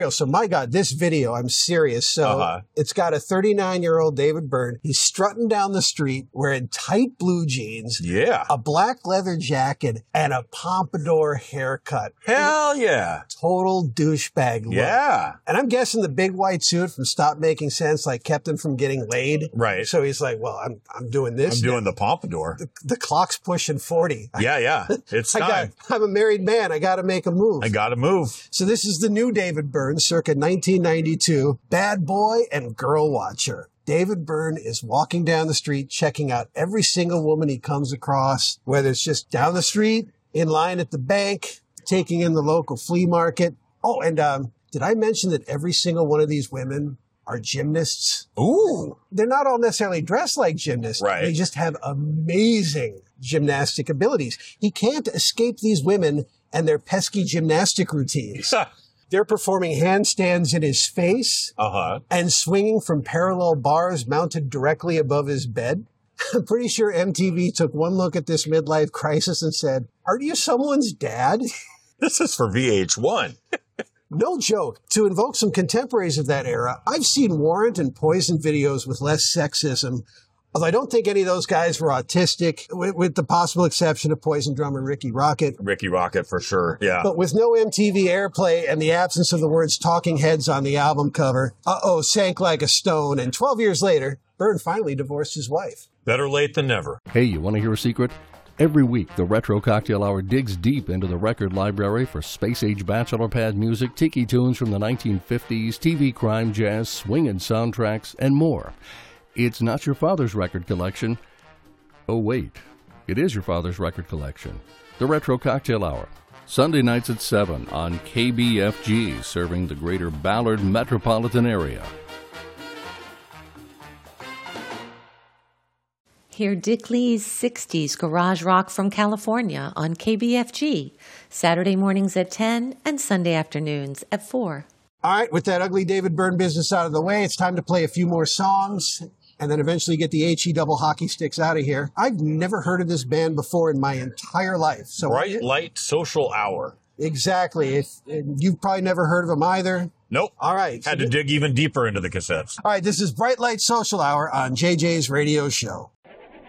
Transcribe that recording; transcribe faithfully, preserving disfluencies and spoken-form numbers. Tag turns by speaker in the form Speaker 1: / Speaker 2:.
Speaker 1: So, my God, this video, I'm serious. So,
Speaker 2: uh-huh.
Speaker 1: It's got a thirty-nine-year-old David Byrne. He's strutting down the street wearing tight blue jeans,
Speaker 2: yeah,
Speaker 1: a black leather jacket, and a pompadour haircut.
Speaker 2: Hell yeah.
Speaker 1: Total douchebag look.
Speaker 2: Yeah.
Speaker 1: And I'm guessing the big white suit from Stop Making Sense like kept him from getting laid.
Speaker 2: Right.
Speaker 1: So he's like, well, I'm I'm doing this.
Speaker 2: I'm doing the pompadour.
Speaker 1: The, the clock's pushing forty.
Speaker 2: Yeah, yeah. It's time.
Speaker 1: I got, I'm a married man. I got to make a move.
Speaker 2: I got to move.
Speaker 1: So this is the new David Byrne, circa nineteen ninety-two, bad boy and girl watcher. David Byrne is walking down the street, checking out every single woman he comes across, whether it's just down the street, in line at the bank, taking in the local flea market. Oh, and um, did I mention that every single one of these women are gymnasts?
Speaker 2: Ooh.
Speaker 1: They're not all necessarily dressed like gymnasts.
Speaker 2: Right.
Speaker 1: They just have amazing gymnastic abilities. He can't escape these women and their pesky gymnastic routines. They're performing handstands in his face
Speaker 2: uh-huh.
Speaker 1: and swinging from parallel bars mounted directly above his bed. I'm pretty sure M T V took one look at this midlife crisis and said, "Are you someone's dad?"
Speaker 2: This is for V H one.
Speaker 1: No joke. To invoke some contemporaries of that era, I've seen Warrant and Poison videos with less sexism, although I don't think any of those guys were autistic, with, with the possible exception of Poison drummer Ricky Rocket.
Speaker 2: Ricky Rocket, for sure, yeah.
Speaker 1: But with no M T V airplay and the absence of the words Talking Heads on the album cover, uh-oh, sank like a stone. And twelve years later, Byrne finally divorced his wife.
Speaker 2: Better late than never.
Speaker 3: Hey, you want to hear a secret? Every week, the Retro Cocktail Hour digs deep into the record library for space-age bachelor pad music, tiki tunes from the nineteen fifties, T V crime, jazz, swing and soundtracks, and more. It's not your father's record collection. Oh, wait. It is your father's record collection. The Retro Cocktail Hour. Sunday nights at seven on K B F G, serving the greater Ballard metropolitan area.
Speaker 4: Hear Dick Lee's sixties Garage Rock from California on K B F G, Saturday mornings at ten and Sunday afternoons at four.
Speaker 1: All right, with that ugly David Byrne business out of the way, it's time to play a few more songs and then eventually get the H E double hockey sticks out of here. I've never heard of this band before in my entire life. So
Speaker 2: Bright Light Social Hour.
Speaker 1: Exactly. If and you've probably never heard of them either.
Speaker 2: Nope.
Speaker 1: All right.
Speaker 2: Had to dig even deeper into the cassettes.
Speaker 1: All right, this is Bright Light Social Hour on J J's radio show.